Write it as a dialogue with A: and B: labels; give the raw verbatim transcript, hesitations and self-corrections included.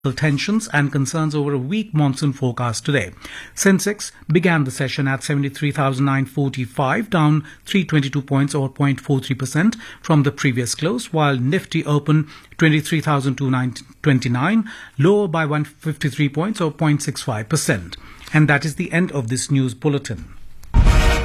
A: tensions and concerns over a weak monsoon forecast today. Sensex began the session at seventy-three thousand nine hundred forty-five, down three hundred twenty-two points or zero point four three percent from the previous close, while Nifty opened twenty-three thousand two hundred twenty-nine, lower by one hundred fifty-three points or zero point six five percent. And that is the end of this news bulletin.